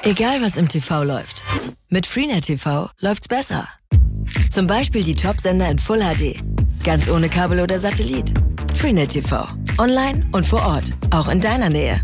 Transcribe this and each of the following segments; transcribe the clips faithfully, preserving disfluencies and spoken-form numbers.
Egal was im T V läuft, mit Freenet T V läuft's besser. Zum Beispiel die Top-Sender in Full H D. Ganz ohne Kabel oder Satellit. Freenet T V. Online und vor Ort. Auch in deiner Nähe.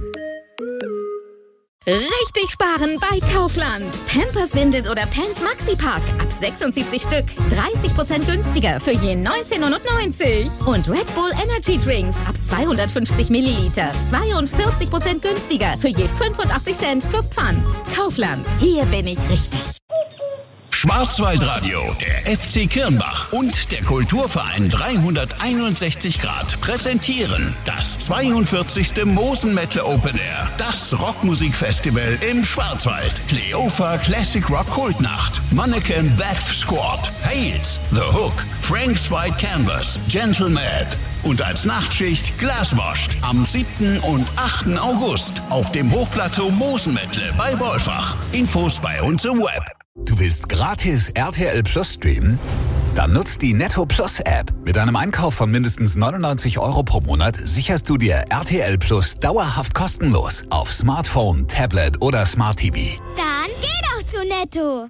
Richtig sparen bei Kaufland. Pampers, Windeln oder Pants Maxi-Pack. Ab sechsundsiebzig Stück. dreißig Prozent günstiger für je neunzehn neunundneunzig. Und Red Bull Energy Drinks ab zweihundertfünfzig Milliliter. zweiundvierzig Prozent günstiger für je fünfundachtzig Cent plus Pfand. Kaufland. Hier bin ich richtig. Schwarzwaldradio, der F C Kirnbach und der Kulturverein dreihunderteinundsechzig Grad präsentieren das zweiundvierzigste Mosen Metal Open Air, das Rockmusikfestival im Schwarzwald. Cleofa Classic Rock Kultnacht, Mannequin Death Squad, Hales, The Hook, Frank's White Canvas, Gentle Mad und als Nachtschicht Glaswashed am siebten und achten August auf dem Hochplateau Mosenmettle bei Wolfach. Infos bei uns im Web. Du willst gratis R T L Plus streamen? Dann nutzt die Netto Plus App. Mit einem Einkauf von mindestens neunundneunzig Euro pro Monat sicherst du dir R T L Plus dauerhaft kostenlos auf Smartphone, Tablet oder Smart T V. Dann geh doch zu Netto.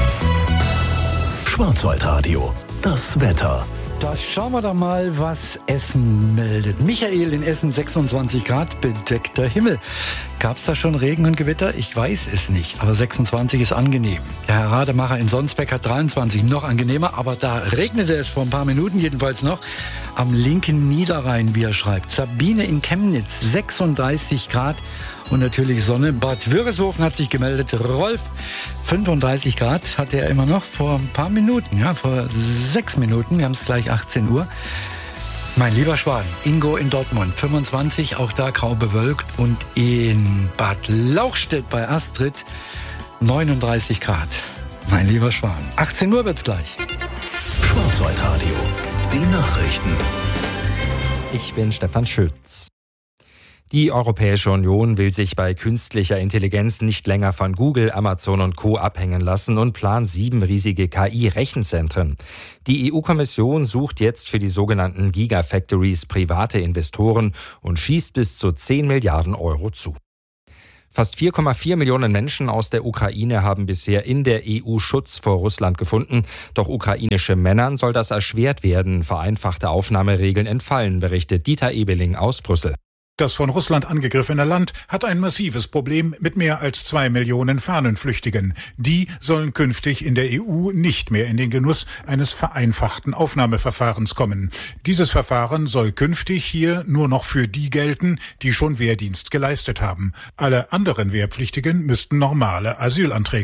Schwarzwaldradio, das Wetter. Da schauen wir doch mal, was Essen meldet. Michael in Essen, sechsundzwanzig Grad, bedeckter Himmel. Gab es da schon Regen und Gewitter? Ich weiß es nicht, aber sechsundzwanzig ist angenehm. Der Herr Rademacher in Sonsbeck hat dreiundzwanzig, noch angenehmer, aber da regnete es vor ein paar Minuten jedenfalls noch. Am linken Niederrhein, wie er schreibt. Sabine in Chemnitz, sechsunddreißig Grad. Und natürlich Sonne. Bad Wörishofen hat sich gemeldet. Rolf, fünfunddreißig Grad hatte er immer noch vor ein paar Minuten. Ja, vor sechs Minuten. Wir haben es gleich achtzehn Uhr. Mein lieber Schwan, Ingo in Dortmund, fünfundzwanzig, auch da grau bewölkt. Und in Bad Lauchstädt bei Astrid, neununddreißig Grad. Mein lieber Schwan, achtzehn Uhr wird's gleich. Schwarzwaldradio, die Nachrichten. Ich bin Stefan Schütz. Die Europäische Union will sich bei künstlicher Intelligenz nicht länger von Google, Amazon und Co. abhängen lassen und plant sieben riesige K I-Rechenzentren. Die E U-Kommission sucht jetzt für die sogenannten Gigafactories private Investoren und schießt bis zu zehn Milliarden Euro zu. Fast vier Komma vier Millionen Menschen aus der Ukraine haben bisher in der E U Schutz vor Russland gefunden. Doch ukrainische Männern soll das erschwert werden. Vereinfachte Aufnahmeregeln entfallen, berichtet Dieter Ebeling aus Brüssel. Das von Russland angegriffene Land hat ein massives Problem mit mehr als zwei Millionen Fahnenflüchtigen. Die sollen künftig in der E U nicht mehr in den Genuss eines vereinfachten Aufnahmeverfahrens kommen. Dieses Verfahren soll künftig hier nur noch für die gelten, die schon Wehrdienst geleistet haben. Alle anderen Wehrpflichtigen müssten normale Asylanträge